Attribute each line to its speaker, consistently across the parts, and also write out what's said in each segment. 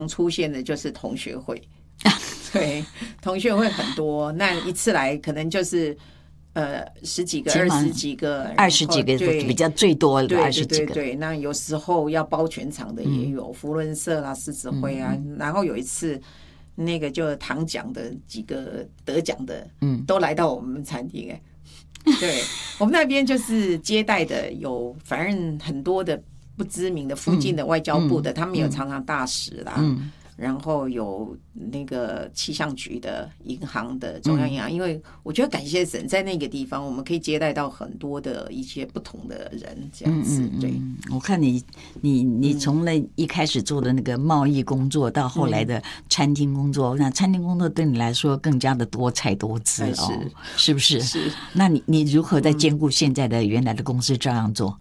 Speaker 1: 出现的就是同学会，对，同学会很多，那一次来可能就是十几个、20几个、
Speaker 2: 20几个比较最多的20几个。
Speaker 1: 对，那有时候要包全场的也有，扶轮社啦、狮子会啊。然后有一次，那个就唐奖的几个得奖的，都来到我们餐厅对，我们那边就是接待的有，反正很多的不知名的附近的外交部的，他们有常常大使啦。然后有那个气象局的、银行的、中央银行，因为我觉得感谢神，在那个地方我们可以接待到很多的一些不同的人，这样子。对，
Speaker 2: 我看你从那一开始做的那个贸易工作，到后来的餐厅工作，那餐厅工作对你来说更加的多彩多姿哦，是不是？
Speaker 1: 是。
Speaker 2: 那你如何在兼顾现在的原来的公司照样做？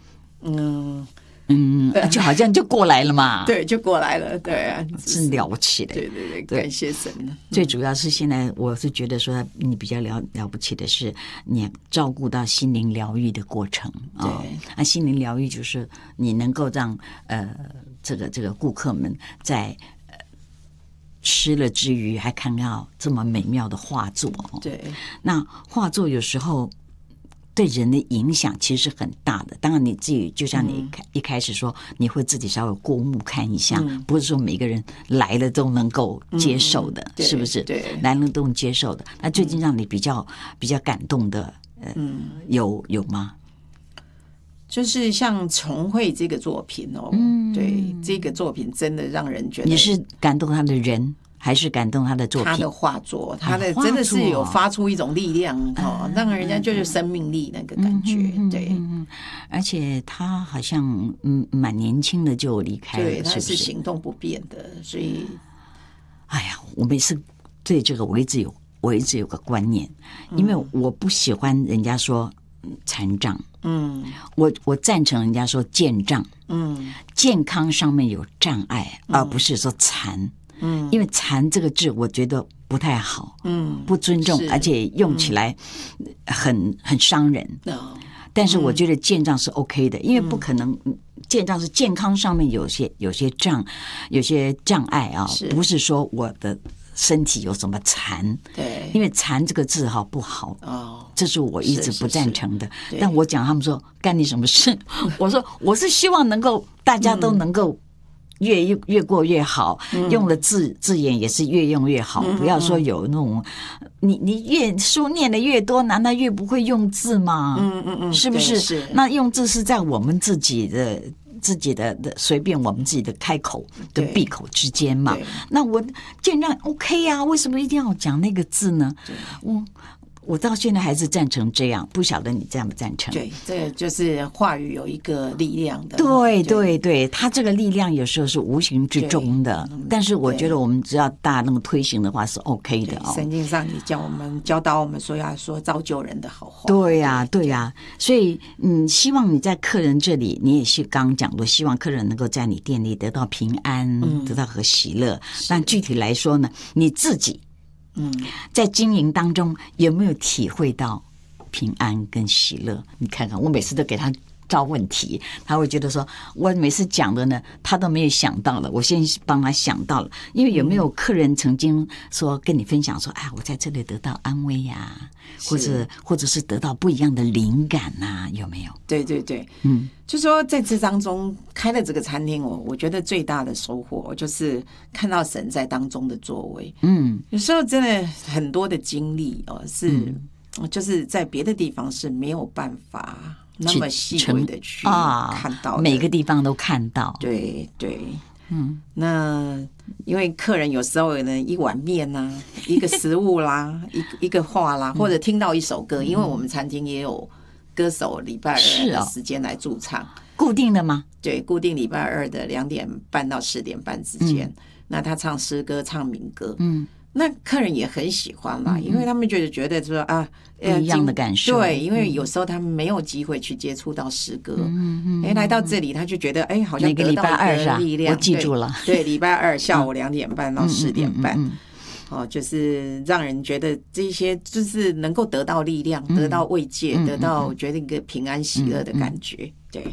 Speaker 2: 就好像就过来了嘛。
Speaker 1: 对，就过来了。对啊，
Speaker 2: 是了不起的。
Speaker 1: 对，感谢神。
Speaker 2: 最主要是现在我是觉得说你比较了不起的是你照顾到心灵疗愈的过程。对，心灵疗愈就是你能够让这个顾客们在吃了之余还看到这么美妙的画作。
Speaker 1: 对，
Speaker 2: 那画作有时候对人的影响其实是很大的。当然你自己就像你一开始说，你会自己稍微过目看一下，不是说每个人来了都能够接受的，是不是？
Speaker 1: 对，
Speaker 2: 来了都能接受的。那最近让你比较感动的，有吗？
Speaker 1: 就是像重绘这个作品对，这个作品真的让人觉得
Speaker 2: 你是感动他的人。还是感动他的作品，
Speaker 1: 他的画作，他的真的是有发出一种力量让人家就是生命力那个感觉。对，
Speaker 2: 而且他好像蛮年轻的就离开了，
Speaker 1: 对，他是行动不便的，所以，
Speaker 2: 哎呀，我每次对这个我一直有个观念，因为我不喜欢人家说残障，我赞成人家说健障，健康上面有障碍，而不是说残。因为残这个字我觉得不太好，不尊重，而且用起来很伤人。但是我觉得健障是 OK 的，因为不可能健障是健康上面有些障碍啊，不是说我的身体有什么残。
Speaker 1: 对，
Speaker 2: 因为残这个字不好，这是我一直不赞成的。但我讲他们说干你什么事，我说我是希望能够大家都能够越过越好，用的字眼也是越用越好，不要说有那种你越书念的越多，难道越不会用字吗？是不是？
Speaker 1: 是。
Speaker 2: 那用字是在我们自己的随便我们自己的开口跟闭口之间嘛。那我健让 OK 啊，为什么一定要讲那个字呢？我到现在还是赞成这样，不晓得你赞不赞成？
Speaker 1: 对，这就是话语有一个力量的。
Speaker 2: 对，他这个力量有时候是无形之中的，但是我觉得我们只要大能推行的话是 OK 的
Speaker 1: 圣经上你教导我们说要说造就人的好话。
Speaker 2: 对呀，所以希望你在客人这里，你也是刚刚讲过，希望客人能够在你店里得到平安，得到和喜乐。但具体来说呢，你自己在经营当中有没有体会到平安跟喜乐？你看看，我每次都给他照问题，他会觉得说我每次讲的呢他都没有想到了，我先帮他想到了。因为有没有客人曾经说跟你分享说我在这里得到安慰呀，或者是得到不一样的灵感啊，有没有？
Speaker 1: 对，就说在这当中开了这个餐厅，我觉得最大的收获就是看到神在当中的作为。有时候真的很多的经历是就是在别的地方是没有办法那么细微的去看到的，
Speaker 2: 每个地方都看到。
Speaker 1: 对，那因为客人有时候呢一碗面啦，一个食物啦，一个话啦，或者听到一首歌，因为我们餐厅也有歌手礼拜二的时间来驻唱，
Speaker 2: 固定的吗？
Speaker 1: 对，固定礼拜二的2点半到4点半之间，那他唱诗歌，唱民歌，那客人也很喜欢啦，因为他们觉得说
Speaker 2: 不一样的感受。
Speaker 1: 对，因为有时候他们没有机会去接触到诗歌，来到这里他就觉得好像得到一个力量。
Speaker 2: 我记住了，
Speaker 1: 对，礼拜二下午2点半到4点半。就是让人觉得这些就是能够得到力量，得到慰藉，得到觉得一个平安喜乐的感觉。对，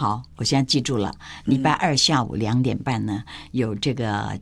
Speaker 2: 好，我现在记住了，礼拜二下午2点半呢，有这个